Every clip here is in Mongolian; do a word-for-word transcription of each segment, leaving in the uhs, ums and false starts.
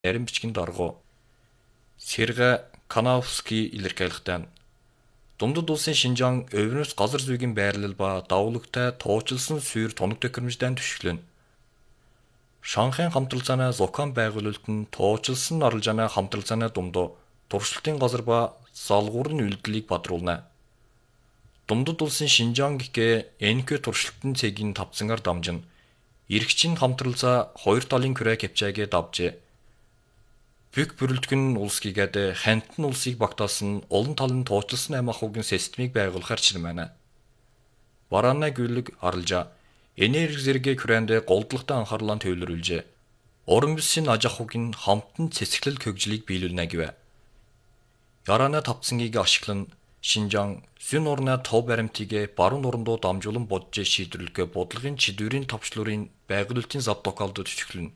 нарийн бичгийн даргу Сергей Канаувский илэрхийлэхдээ Думдад улсын Шинжаан өвнөс газар зүйн байрлал ба давуулагтай туучлсан сүйр тоног төхөөрөмжтэй түшиглэнэ. Шанхайн хамтралцааны Зокан байгуулалт нь туучлсан арилжааны хамтралцааны дундуу туршилтын газар ба залгуурын үйлдэлийг бадруулна. Думдад улсын Шинжаан гэхээ энэхүү туршилтын цэгийн тавцангаар дамжин эрхчин хамтралцаа хоёр талын күрэ кэпчаагээ давжээ. Büyük бүрэлдэхүүн улс гэгээд хантан улсыг багтаасан олон талын туучлсан аймаг хүүгийн системийг байгуулахар чирмэнэ. Барааны гүйлэг арилжаа энерги зэрэгэ күрэндээ голдлагатай анхаарлаа төвлөрүүлжээ. Уран бүсийн аж ахуйн хамтан цэцэглэл хөгжлийг биелүүлнэ гэв. Ярааны тавцангийг ашиглан Шинжаан зүүн орны тов баримтыг баруун орондоо дамжуулан бодж шийдвэрлэх бодлогын чидүүрийн товчлуурын байгуулалтын зав токалдод төчлөн.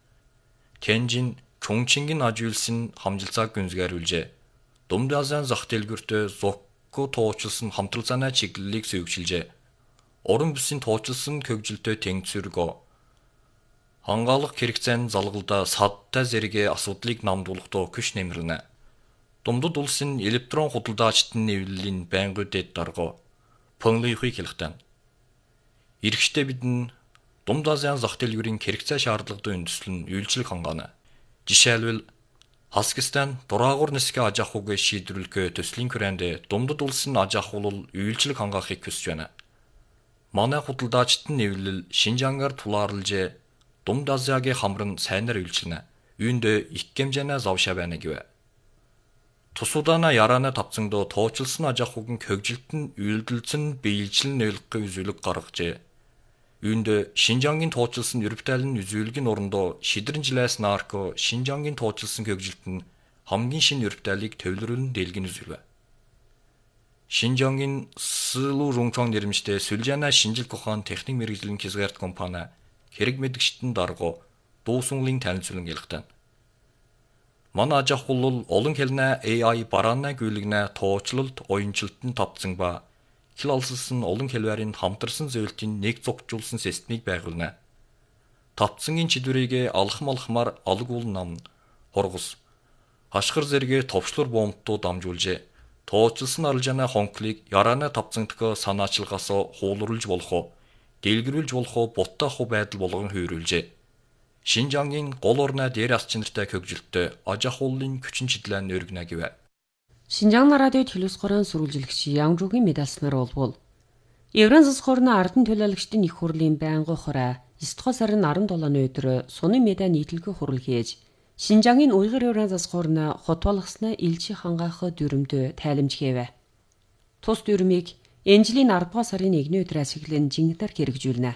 Тянжин Чонгчингийн аж үйлсийн хамжилцааг гүнзгийрүүлжээ. Думд Азийн зах дэлгүүртээ Зокко туучлсан хамтралцааны чиглэлийг сүйгчилжээ. Уран бүсийн туучлсан хөгжилтэй тэнцвэргөө хангаалах хэрэгцээний залгалда садтай зэрэгэ асуудлыг намдуулахдаа күш нэмэрнэ. Думдад улсын электрон худалдаачдын нэвлэлийн байнгын дэд дарга Пөнлийхийг хэлэхдээ эргэжтэй бидэн Думд Азийн зах дэлгүүрийн хэрэгцээ шаардлагатай үндэслэн үйлчлэг хангаана. Жишээлбэл Хаскистан дураагур нисгэ аж ахуйг шийдвэрлэх төслийн хүрээнд Думдад улсын аж ахуй үйлчлэг хангаахыг хүсэж байна. Манай худалдаачдын нэвлэл Шинжаангаар тулаарлжээ. Думд Азиягийн хамрын сайнаар үйлчлэнэ. Үүнд их хэмжээний завшаа байна гэв. Тусуудаана ярааны тавцангдоо туучлсан аж ахуйн хөгжилт нь үйлдэлцэн биелжлэн нөлөх үзүүлэг гаргажээ. Үүнд Шинжаангийн туучлсан Европтайлын үзүүлгийн орондоо шидрэн жилээс нарко Шинжаангийн туучлсан хөгжилт нь хамгийн шинэ Европтайлыг төвлөрүүлэн дэлгэн үзүүлв. Шинжаангийн Сэлу Рунчон нэрмжтэй Сүлжаана шинжилх ухаан техник мэргэжлийн хязгаарт компани хэрэг мэдгчтэн дарга дуусунлын танилцуулан ялгтаа. Манай аж ахуй бол олон хэлнэ A I барааны гүйлгнэ туучлалт оюунчлалтын тавцан ба хэл олсолсон олон хэлбэрийн хамтарсан зөвлөлтийн нэг зогжуулсан системийг байгуулна. Тавцангийн чидвэрийг алхам алхмаар алгуул нам, хоргос, хашгир зэрэгэ товчлуур бомбтуу дамжуулжээ. Туучлсан арилжааны хонхлыг ярааны тавцангдх санаачилгаас хуулруулж болох, дэлгэрүүлж болох буттай хуу байдал болгон хүйрүүлжээ. Шинжаангийн гол орны дээр ас чанартай хөгжилтөд аж ахуйлын хүчин чиглэлээр өргөнө гэв. Шинжаан радио телевизгорын сүрүүлжлэгч Янгжуугийн медальснаар болвол Еврен засхорны ардын төлөөлөгчдийн их хурлын байнгын хороо Истхо сарын арван долооны өдөр суны медиа нийтлэг хурал хийж Шинжаангийн уйгыр Еврен засхорны хот болгосны элчи хангаах дүрмдөө тайламжгээв. Тус дүрмийг энэ жилийн арван сарын нэгний өдрөөс эхлэн жингээр хэрэгжүүлнэ.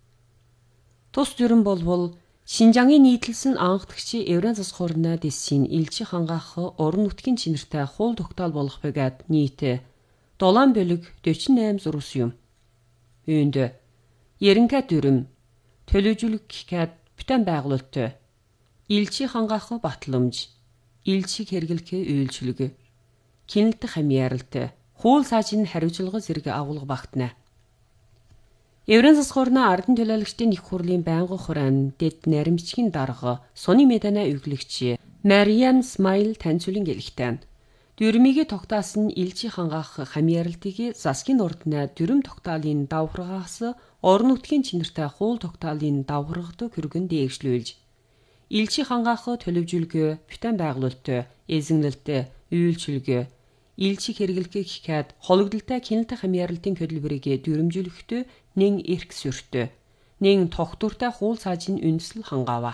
Тус дүрм болвол Шинжаангийн нийтлсэн анхдагчи Еврен засхорны дэсийн элчи хангаах орон нутгийн чинэртэй хууль тогтоол болох бөгөөд нийт долоон бөлөг дөрвөн восемь зурус юм. Үүнд Ерэнхэ дүрм, төлөвжүүлэх гэхэд бүтэн байгуулалт, элчи хангаах батламж, элчиг хэрэглэх үйлчлэг, кинэлт хамьяаралт, хууль цаашин хариуцлага зэрэг агуулга багтана. Еврен засхорны ардын төлөөлөгчдийн их хурлын байнгын хорон дэд наримчгийн дарга суны медианы эвлэгч Мариан Смайл танилцуулан гэлэхтэн. Дүрмийг тогтаасан элчи хангаах хамьяаралтыг засгийн ордны дүрм тогтоолын давхаргаас орон нутгийн чинэртэй хууль тогтоолын давхаргадаг хүргэн дээгшлүүлж элчи хангаах төлөвжүүлэх бүтэн байгуулалт, эзэнлэлт, үйлчлэг, элчиг хэрэглэх гэхэд хологдолтой кинэлт хамьяаралтын хөдөлмөрийг дүрмжүүлэхдээ нэн эрх сүртэ, нэн тогтвортой хууль цаажийн үндэслэл хангаава.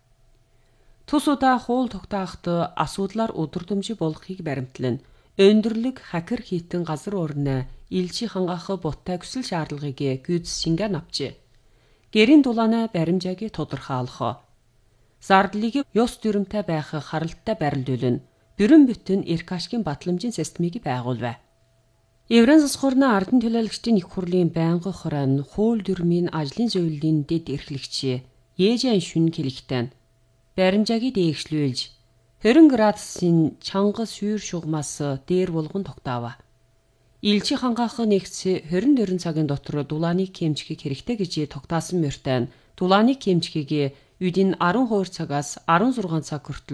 Тус удаа хууль тогтооход асуудлаар өдөрдөмж болохыг баримтлан өндөрлөг хакер хийтэн газар орны элчи хангаах буттай хүсэл шаардлагыг гүйц шингэн авчээ. Гэрийн дулааны баримжааг тодорхойлох. Зардлыг ёс дүрмтэй байх харалттай барилдуулна. Бүрэн бүтэн эрх ашигын батламжийн системийг байгуулв. Еврен засхорны ардын төлөөлөгчдийн их хурлын байнгын хорон хууль дүрмийн ажлын зөвлөлийн дэд эрхлэгч Ежэн шүн хэлэхтэн баримжааг дээгшлүүлж двадцать градусын чанга сүйр шугамаас дээр булган тогтоов. Элчи хангаах нэгц двадцать четыре цагийн дотор дулааныг хэмжих хэрэгтэй гэж тогтосон мөртөө дулааныг хэмжихийг Үдийн арван хоёр цагаас арван зургаан цаг хүртэл